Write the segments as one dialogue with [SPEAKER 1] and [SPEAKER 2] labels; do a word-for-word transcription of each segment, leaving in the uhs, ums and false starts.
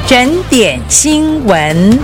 [SPEAKER 1] 整点新闻。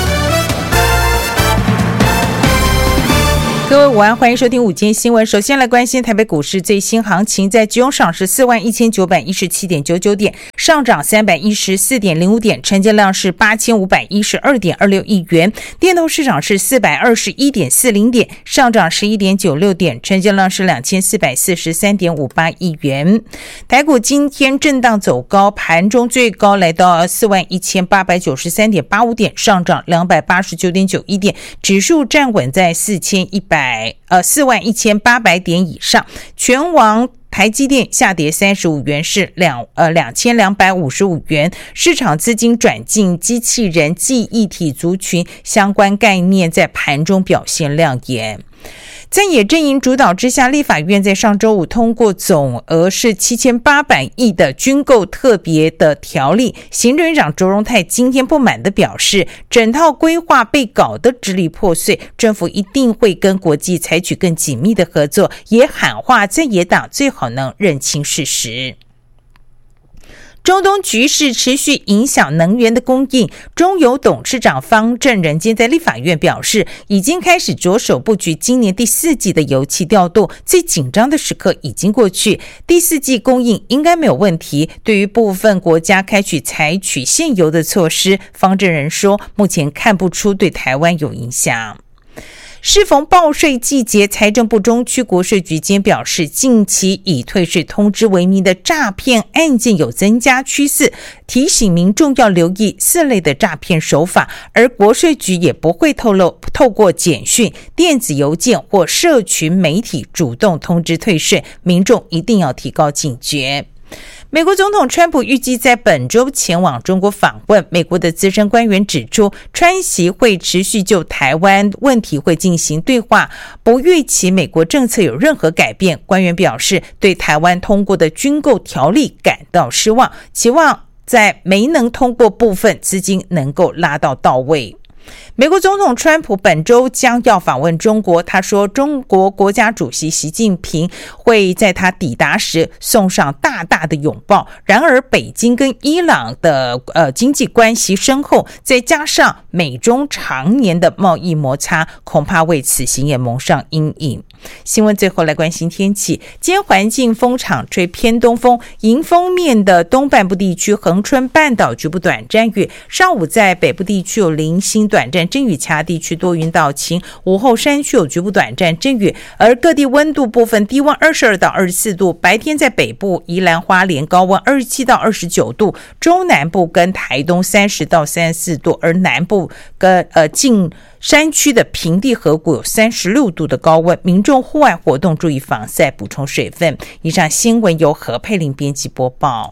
[SPEAKER 1] 各位午安，欢迎收听午间新闻。首先来关心台北股市最新行情，在即用上是四万一千九百一十七点九九点，上涨三百一十四点零五点，成交量是八千五百一十二点二六亿元。电动市场是四百二十一点四零点，上涨十一点九六点，成交量是两千四百四十三点五八亿元。台股今天震荡走高，盘中最高来到四万一千八百九十三点八五点，上涨两百八十九点九一点，指数站稳在四千一百。呃，四万一千八百点以上，全网台积电下跌三十五元，是两呃两千两百五十五元。市场资金转进机器人、记忆体族群相关概念，在盘中表现亮眼。在野阵营主导之下，立法院在上周五通过总额是七千八百亿的军购特别的条例。行政院长卓荣泰今天不满的表示，整套规划被搞得支离破碎，政府一定会跟国际采取更紧密的合作，也喊话在野党最好能认清事实。中东局势持续影响能源的供应，中油董事长方正仁今在立法院表示，已经开始着手布局今年第四季的油气调度，最紧张的时刻已经过去，第四季供应应该没有问题。对于部分国家开始采取限油的措施，方正仁说，目前看不出对台湾有影响。适逢报税季节，财政部中区国税局今表示，近期以退税通知为名的诈骗案件有增加趋势，提醒民众要留意四类的诈骗手法，而国税局也不会透露透过简讯、电子邮件或社群媒体主动通知退税，民众一定要提高警觉。美国总统川普预计在本周前往中国访问，美国的资深官员指出，川习会持续就台湾问题会进行对话，不预期美国政策有任何改变。官员表示，对台湾通过的军购条例感到失望，期望在没能通过部分资金能够拉到到位。美国总统川普本周将要访问中国，他说中国国家主席习近平会在他抵达时送上大大的拥抱。然而北京跟伊朗的呃经济关系深厚，再加上美中常年的贸易摩擦，恐怕为此行也蒙上阴影。新闻最后来关心天气，今天环境风场吹偏东风，迎风面的东半部地区恒春半岛局部短暂雨，上午在北部地区有零星短暂阵雨，其他地区多云到晴，午后山区有局部短暂阵雨。而各地温度部分，低温二十二到二十四度，白天在北部宜兰花莲高温二十七到二十九度，中南部跟台东三十到三十四度，而南部跟呃近山区的平地河谷有三十六度的高温，民众户外活动注意防晒，补充水分。以上新闻由何佩玲编辑播报。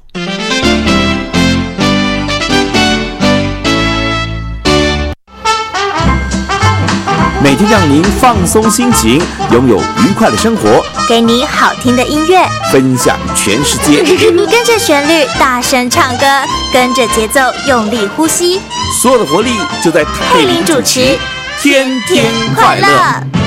[SPEAKER 2] 每天让您放松心情，拥有愉快的生活，
[SPEAKER 3] 给你好听的音乐，
[SPEAKER 2] 分享全世界。
[SPEAKER 3] 跟着旋律大声唱歌，跟着节奏用力呼吸，
[SPEAKER 2] 所有的活力就在佩玲主持，天天快乐。